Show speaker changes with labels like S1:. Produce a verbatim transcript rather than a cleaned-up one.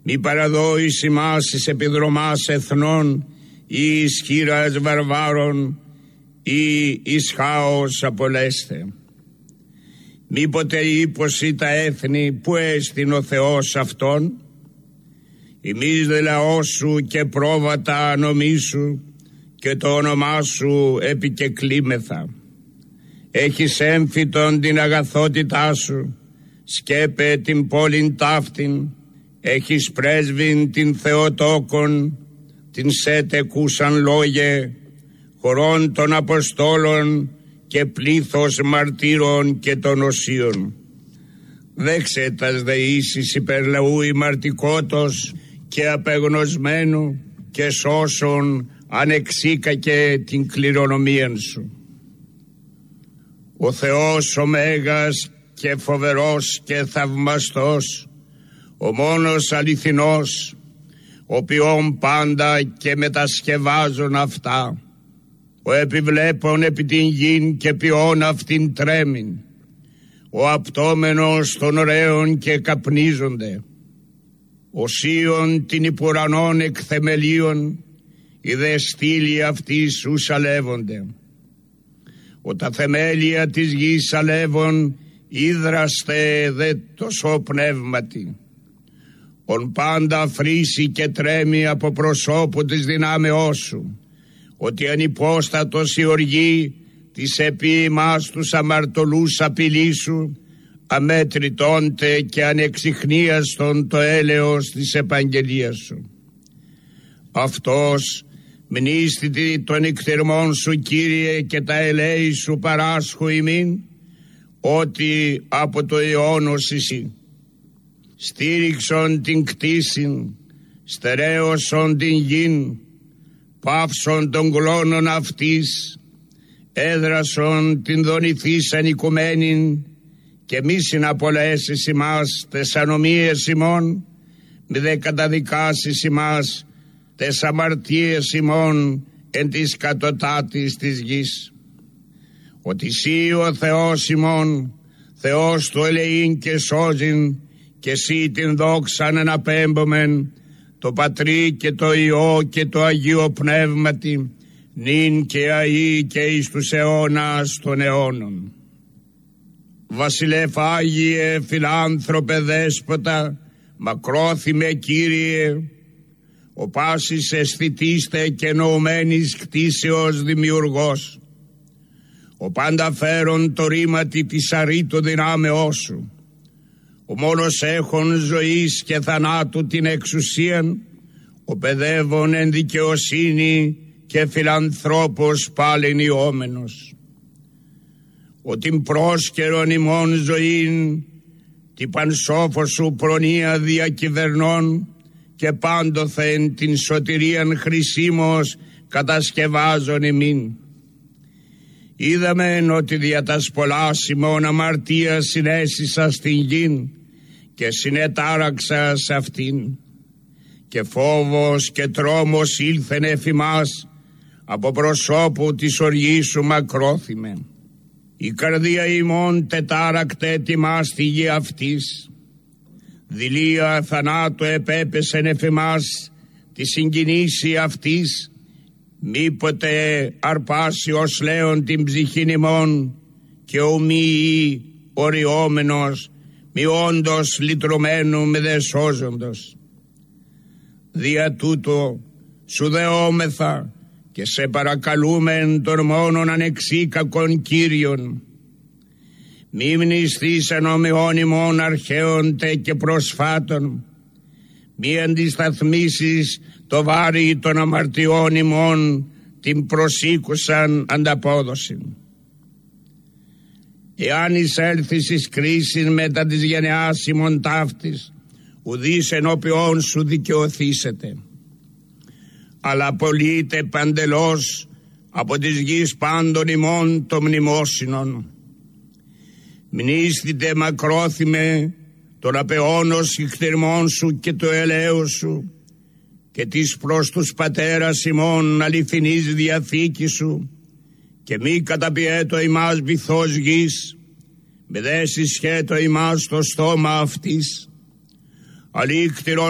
S1: Μη παραδόεις ημάς εις επιδρομάς εθνών ή εις χείρας βαρβάρων ή εις χάος απολέστε. Μήποτε είπωση τα έθνη που έστειν ο Θεός αυτόν, ημείς δε λαός σου και πρόβατα νομίσου και το όνομά σου επικεκλήμεθα. Έχεις έμφυτον την αγαθότητά σου, σκέπε την πόλην ταύτην, έχεις πρέσβην την Θεοτόκον, την σέτεκουσαν λόγε, χωρών των Αποστόλων και πλήθος μαρτύρων και των οσίων. Δέξε τας δεήσεις υπερλαού ημαρτικότος και απεγνωσμένου και σώσον ανεξίκακε την κληρονομίαν σου. Ο Θεός ο Μέγας και φοβερός και θαυμαστός, ο μόνος αληθινός, ο ποιόν πάντα και μετασκευάζον αυτά, ο επιβλέπων επί την γην και ποιόν αυτήν τρέμην, ο απτόμενος των ωραίων και καπνίζονται, ο σίων την υπουρανών εκ θεμελίων, οι δε στήλοι αυτής ους αλεύονται. Ο τα θεμέλια της γης αλεύων, ίδραστε δε τόσο πνεύματι. Ον πάντα φρύσει και τρέμει από προσώπου της δυνάμεώς σου, ότι ανυπόστατος η οργή της επί ημάς τους αμαρτωλούς απειλή σου, αμέτρητόνται και ανεξιχνίαστον το έλεος της επαγγελίας σου. Αυτός μνήστητη των εκτιρμών σου, Κύριε, και τα ελέη σου παράσχου ημίν, ότι από το αιώνος εσύ. Στήριξον την κτήσιν, στερέωσον την γην, πάυσον των κλώνων αυτής, έδρασον την δονηθήσαν οικουμένην, και μη συναπολέσεις ημάς τες ανομίες ημών, μη δε καταδικάσεις ημάς τες αμαρτίες ημών εν της κατωτάτης της γης. Ότι εσύ ο Θεός ημών, Θεός του ελεήν και σώζειν, και εσύ την δόξαν αναπέμπομεν, το Πατρί και το Υιό και το Αγίο Πνεύματι, νυν και αεί και εις τους αιώνας των αιώνων. Βασιλεύ Άγιε, φιλάνθρωπε δέσποτα, μακρόθυμε Κύριε, ο πάσης αισθητήστε και νοουμένης κτίσεως δημιουργός, ο πάντα φέρον το ρήματι της αρήτου δυνάμεώς σου, ο μόνος έχων ζωής και θανάτου την εξουσίαν, ο παιδεύων εν δικαιοσύνη και φιλανθρώπος πάλιν ιόμενος. Ο την πρόσκαιρον ημών ζωήν, την πανσόφο σου προνοία διακυβερνών, και πάντοθεν την σωτηρίαν χρησίμως κατασκευάζον ημίν. Είδαμεν ότι δια τας πολλάς ημών αμαρτίας συνέσισα στην γην και συνετάραξα σ' αυτήν, και φόβος και τρόμος ήλθεν εφ' ημάς από προσώπου της οργής σου μακρόθυμε. Η καρδία ημών τετάρακτε τιμά στη γη αυτής, δηλία θανάτου επέπεσεν εφ' ημάς τη συγκινήση αυτής, μήποτε αρπάσει ως λέον την ψυχήν ημών, και ο μη οριόμενος μη όντως λυτρωμένου με δε σώζοντος. Δια τούτο σου δεόμεθα και σε παρακαλούμεν τον μόνον ανεξίκακον Κύριον. Μη μνηστείς εν ομοιών ημών αρχαίων και προσφάτων, μη αντισταθμίσεις το βάρη των αμαρτιών ημών την προσήκουσαν ανταπόδοση. Εάν εισέλθεις εις κρίσιν μετά της γενεάς ημών ταύτης, ουδείς ενώπιόν σου δικαιωθήσετε, αλλά απολύτε παντελώς από της γης πάντων ημών το μνημόσυνον. Μνήστητε μακρόθυμε τον απεώνος ηχθερμών σου και το ελέος σου, και της προς τους πατέρας ημών αληθινής διαθήκη σου, και μη καταπιέτω ημάς βυθός γης, με δε συσχέτω ημάς το στόμα αυτής, αλήκτηρον